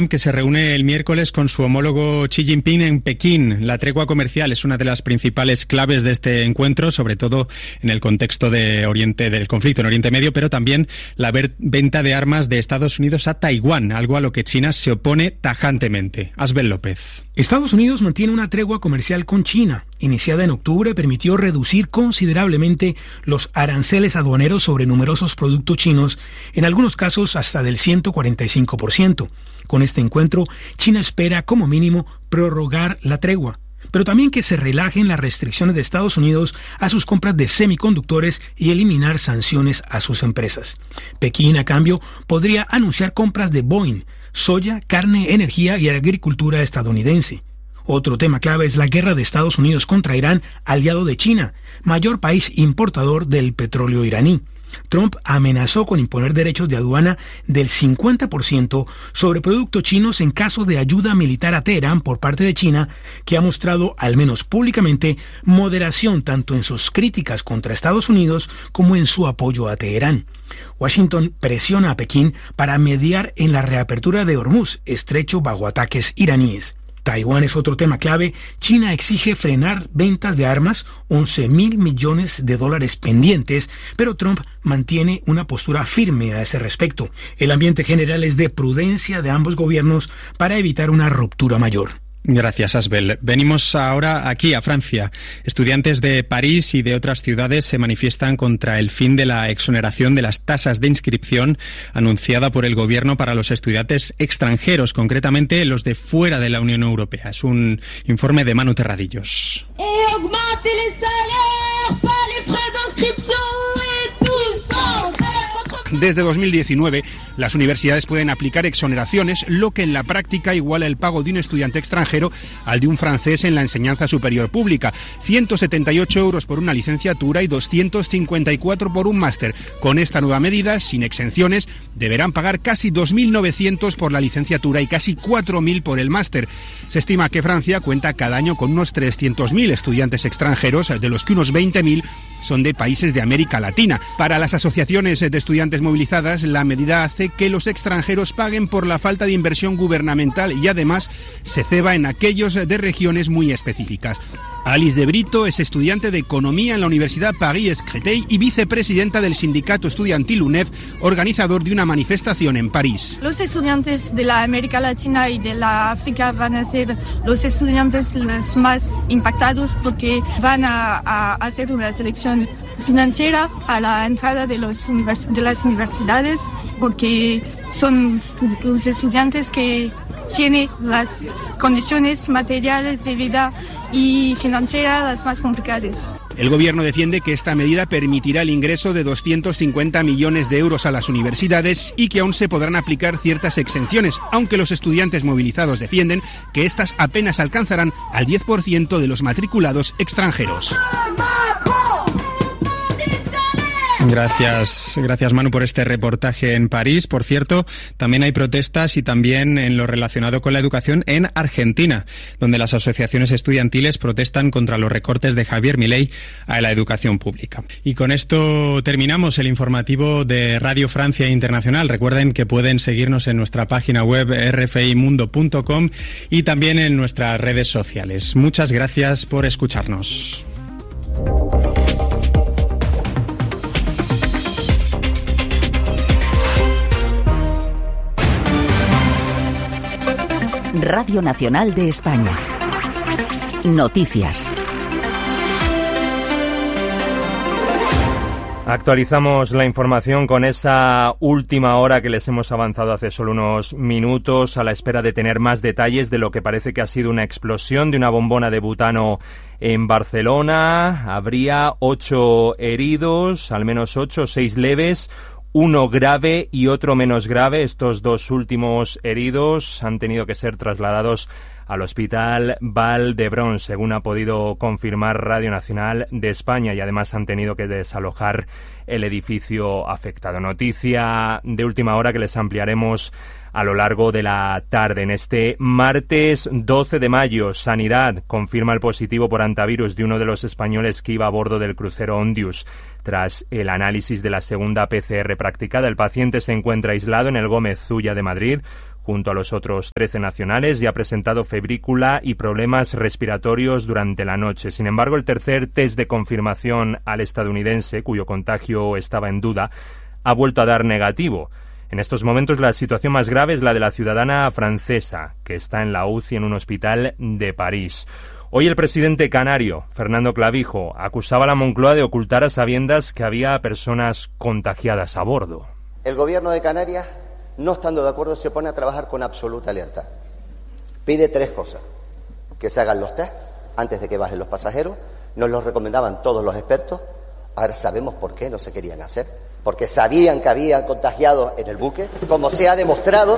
Trump, que se reúne el miércoles con su homólogo Xi Jinping en Pekín. La tregua comercial es una de las principales claves de este encuentro, sobre todo en el contexto del conflicto en Oriente Medio, pero también la venta de armas de Estados Unidos a Taiwán, algo a lo que China se opone tajantemente. Asbel López. Estados Unidos mantiene una tregua comercial con China. Iniciada en octubre, permitió reducir considerablemente los aranceles aduaneros sobre numerosos productos chinos, en algunos casos hasta del 145%. Con este encuentro, China espera, como mínimo, prorrogar la tregua, pero también que se relajen las restricciones de Estados Unidos a sus compras de semiconductores y eliminar sanciones a sus empresas. Pekín, a cambio, podría anunciar compras de Boeing, soya, carne, energía y agricultura estadounidense. Otro tema clave es la guerra de Estados Unidos contra Irán, aliado de China, mayor país importador del petróleo iraní. Trump amenazó con imponer derechos de aduana del 50% sobre productos chinos en caso de ayuda militar a Teherán por parte de China, que ha mostrado, al menos públicamente, moderación tanto en sus críticas contra Estados Unidos como en su apoyo a Teherán. Washington presiona a Pekín para mediar en la reapertura de Hormuz, estrecho bajo ataques iraníes. Taiwán es otro tema clave. China exige frenar ventas de armas, $11.000 millones pendientes, pero Trump mantiene una postura firme a ese respecto. El ambiente general es de prudencia de ambos gobiernos para evitar una ruptura mayor. Gracias, Asbel. Venimos ahora aquí, a Francia. Estudiantes de París y de otras ciudades se manifiestan contra el fin de la exoneración de las tasas de inscripción anunciada por el gobierno para los estudiantes extranjeros, concretamente los de fuera de la Unión Europea. Es un informe de Manu Terradillos. Desde 2019, las universidades pueden aplicar exoneraciones, lo que en la práctica iguala el pago de un estudiante extranjero al de un francés en la enseñanza superior pública. 178 euros por una licenciatura y 254 por un máster. Con esta nueva medida, sin exenciones, deberán pagar casi 2.900 por la licenciatura y casi 4.000 por el máster. Se estima que Francia cuenta cada año con unos 300.000 estudiantes extranjeros, de los que unos 20.000 son de países de América Latina. Para las asociaciones de estudiantes movilizadas, la medida hace que los extranjeros paguen por la falta de inversión gubernamental y además se ceba en aquellos de regiones muy específicas. Alice de Brito es estudiante de Economía en la Universidad París-Créteil y vicepresidenta del sindicato estudiantil UNEF, organizador de una manifestación en París. Los estudiantes de la América Latina y de la África van a ser los estudiantes los más impactados porque van a hacer una selección financiera a la entrada de las universidades, porque son los estudiantes que tienen las condiciones materiales de vida y financieras las más complicadas. El gobierno defiende que esta medida permitirá el ingreso de 250 millones de euros a las universidades y que aún se podrán aplicar ciertas exenciones, aunque los estudiantes movilizados defienden que estas apenas alcanzarán al 10% de los matriculados extranjeros. Gracias Manu por este reportaje en París. Por cierto, también hay protestas y también en lo relacionado con la educación en Argentina, donde las asociaciones estudiantiles protestan contra los recortes de Javier Milei a la educación pública. Y con esto terminamos el informativo de Radio Francia Internacional. Recuerden que pueden seguirnos en nuestra página web rfimundo.com y también en nuestras redes sociales. Muchas gracias por escucharnos. Radio Nacional de España. Noticias. Actualizamos la información con esa última hora que les hemos avanzado hace solo unos minutos, a la espera de tener más detalles de lo que parece que ha sido una explosión de una bombona de butano en Barcelona. Habría 8 heridos, al menos 8, 6 leves, uno grave y otro menos grave. Estos dos últimos heridos han tenido que ser trasladados al Hospital Vall d'Hebron, según ha podido confirmar Radio Nacional de España, y además han tenido que desalojar el edificio afectado. Noticia de última hora que les ampliaremos a lo largo de la tarde. En este martes 12 de mayo, Sanidad confirma el positivo por hantavirus de uno de los españoles que iba a bordo del crucero Ondius. Tras el análisis de la segunda PCR practicada, el paciente se encuentra aislado en el Gómez Zulla de Madrid, junto a los otros 13 nacionales y ha presentado febrícula y problemas respiratorios durante la noche. Sin embargo, el tercer test de confirmación al estadounidense, cuyo contagio estaba en duda, ha vuelto a dar negativo. En estos momentos la situación más grave es la de la ciudadana francesa, que está en la UCI en un hospital de París. Hoy el presidente canario, Fernando Clavijo, acusaba a la Moncloa de ocultar a sabiendas que había personas contagiadas a bordo. El gobierno de Canarias, no estando de acuerdo, se pone a trabajar con absoluta lealtad. Pide 3 cosas. Que se hagan los test antes de que bajen los pasajeros. Nos los recomendaban todos los expertos. Ahora sabemos por qué no se querían hacer. Porque sabían que había contagiados en el buque, como se ha demostrado.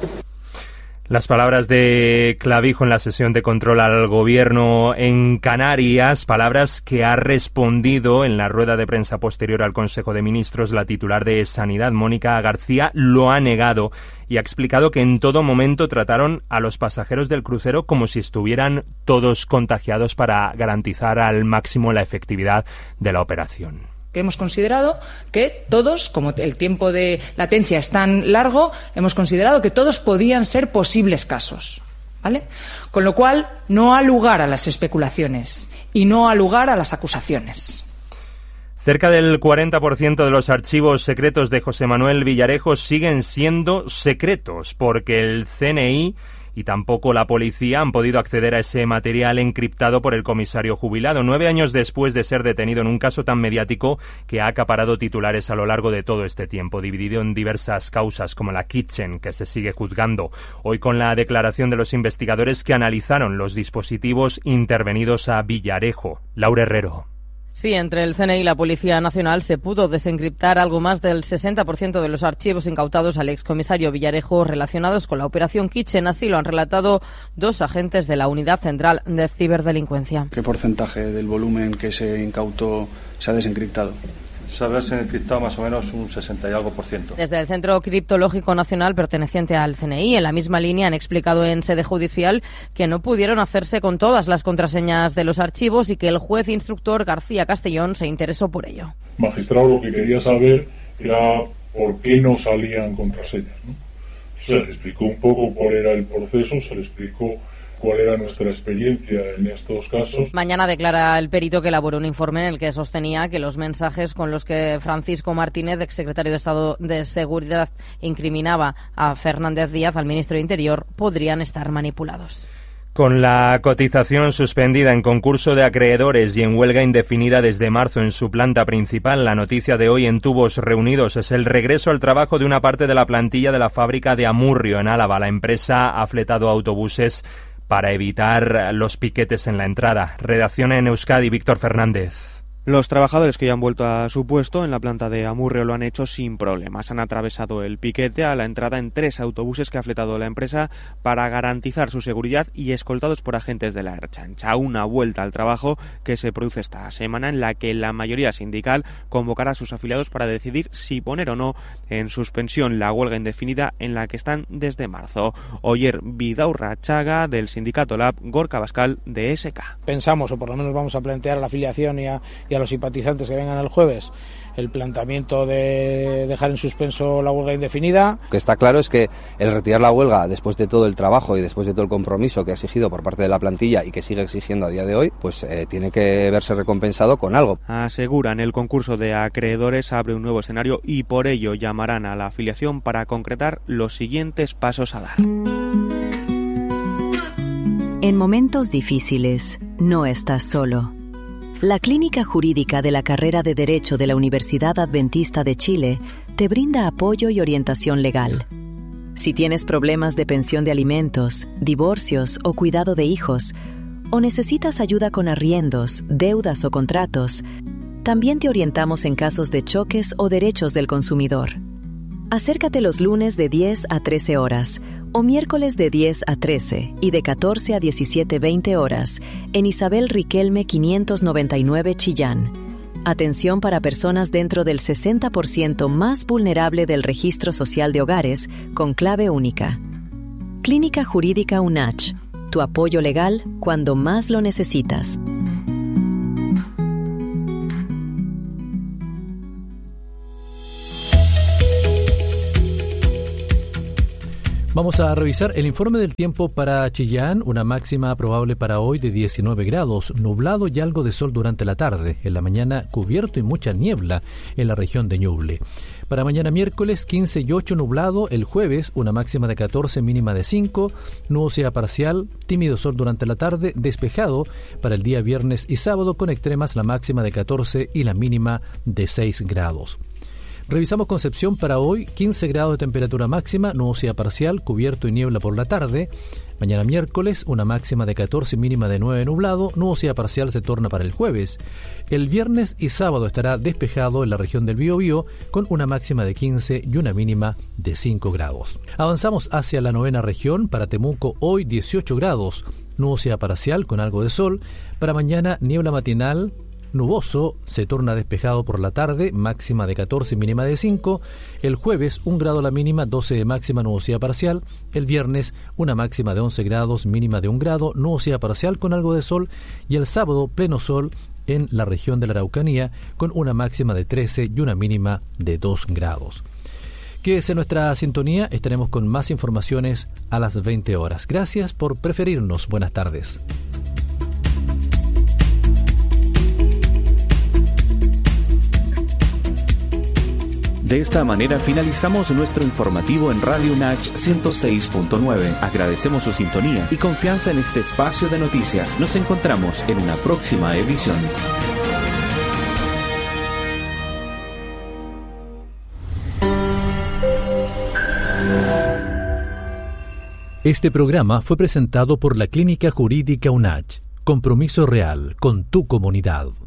Las palabras de Clavijo en la sesión de control al gobierno en Canarias, palabras que ha respondido en la rueda de prensa posterior al Consejo de Ministros la titular de Sanidad, Mónica García, lo ha negado y ha explicado que en todo momento trataron a los pasajeros del crucero como si estuvieran todos contagiados para garantizar al máximo la efectividad de la operación. Hemos considerado que todos, como el tiempo de latencia es tan largo, hemos considerado que todos podían ser posibles casos, ¿vale? Con lo cual, no ha lugar a las especulaciones y no ha lugar a las acusaciones. Cerca del 40% de los archivos secretos de José Manuel Villarejo siguen siendo secretos porque el CNI y tampoco la policía han podido acceder a ese material encriptado por el comisario jubilado, 9 años después de ser detenido en un caso tan mediático que ha acaparado titulares a lo largo de todo este tiempo, dividido en diversas causas como la Kitchen, que se sigue juzgando. Hoy con la declaración de los investigadores que analizaron los dispositivos intervenidos a Villarejo. Laura Herrero. Sí, entre el CNI y la Policía Nacional se pudo desencriptar algo más del 60% de los archivos incautados al excomisario Villarejo relacionados con la operación Kitchen. Así lo han relatado 2 agentes de la Unidad Central de Ciberdelincuencia. ¿Qué porcentaje del volumen que se incautó se ha desencriptado? Se habrá desencriptado más o menos un 60 y algo %. Desde el Centro Criptológico Nacional perteneciente al CNI, en la misma línea han explicado en sede judicial que no pudieron hacerse con todas las contraseñas de los archivos y que el juez instructor García Castellón se interesó por ello. Magistrado lo que quería saber era por qué no salían contraseñas, ¿no? Se le explicó un poco cuál era el proceso, se le explicó cuál era nuestra experiencia en estos casos. Mañana declara el perito que elaboró un informe en el que sostenía que los mensajes con los que Francisco Martínez, exsecretario de Estado de Seguridad, incriminaba a Fernández Díaz, al ministro de Interior, podrían estar manipulados. Con la cotización suspendida en concurso de acreedores y en huelga indefinida desde marzo en su planta principal, la noticia de hoy en Tubos Reunidos es el regreso al trabajo de una parte de la plantilla de la fábrica de Amurrio, en Álava. La empresa ha fletado autobuses para evitar los piquetes en la entrada. Redacción en Euskadi, Víctor Fernández. Los trabajadores que ya han vuelto a su puesto en la planta de Amurrio lo han hecho sin problemas. Han atravesado el piquete a la entrada en 3 autobuses que ha fletado la empresa para garantizar su seguridad y escoltados por agentes de la Ertzaintza. Una vuelta al trabajo que se produce esta semana en la que la mayoría sindical convocará a sus afiliados para decidir si poner o no en suspensión la huelga indefinida en la que están desde marzo. Oyer Vidaurra Chaga del sindicato LAB, Gorka Bascal de SK. Pensamos, o por lo menos vamos a plantear a la afiliación y a los simpatizantes que vengan el jueves, el planteamiento de dejar en suspenso la huelga indefinida. Lo que está claro es que el retirar la huelga después de todo el trabajo y después de todo el compromiso que ha exigido por parte de la plantilla y que sigue exigiendo a día de hoy, pues tiene que verse recompensado con algo. Aseguran, el concurso de acreedores abre un nuevo escenario y por ello llamarán a la afiliación para concretar los siguientes pasos a dar. En momentos difíciles, no estás solo. La Clínica Jurídica de la Carrera de Derecho de la Universidad Adventista de Chile te brinda apoyo y orientación legal. Si tienes problemas de pensión de alimentos, divorcios o cuidado de hijos, o necesitas ayuda con arriendos, deudas o contratos, también te orientamos en casos de choques o derechos del consumidor. Acércate los lunes de 10 a 13 horas o miércoles de 10 a 13 y de 14 a 17:20 horas en Isabel Riquelme 599 Chillán. Atención para personas dentro del 60% más vulnerable del Registro Social de Hogares con clave única. Clínica Jurídica UNACH. Tu apoyo legal cuando más lo necesitas. Vamos a revisar el informe del tiempo para Chillán. Una máxima probable para hoy de 19 grados, nublado y algo de sol durante la tarde. En la mañana cubierto y mucha niebla en la región de Ñuble. Para mañana miércoles 15 y 8 nublado, el jueves una máxima de 14, mínima de 5, nubosidad parcial, tímido sol durante la tarde, despejado para el día viernes y sábado con extremas, la máxima de 14 y la mínima de 6 grados. Revisamos Concepción para hoy, 15 grados de temperatura máxima, nubosidad parcial, cubierto y niebla por la tarde. Mañana miércoles, una máxima de 14 y mínima de 9 nublado, nubosidad parcial se torna para el jueves. El viernes y sábado estará despejado en la región del Biobío, con una máxima de 15 y una mínima de 5 grados. Avanzamos hacia la novena región, para Temuco hoy 18 grados, nubosidad parcial con algo de sol. Para mañana niebla matinal, nuboso, se torna despejado por la tarde, máxima de 14, mínima de 5. El jueves, 1 grado la mínima, 12 de máxima, nubosidad parcial. El viernes, una máxima de 11 grados, mínima de 1 grado, nubosidad parcial con algo de sol. Y el sábado, pleno sol en la región de la Araucanía, con una máxima de 13 y una mínima de 2 grados. Quédese en nuestra sintonía, estaremos con más informaciones a las 20 horas. Gracias por preferirnos. Buenas tardes. De esta manera finalizamos nuestro informativo en Radio UNACH 106.9. Agradecemos su sintonía y confianza en este espacio de noticias. Nos encontramos en una próxima edición. Este programa fue presentado por la Clínica Jurídica UNACH. Compromiso real con tu comunidad.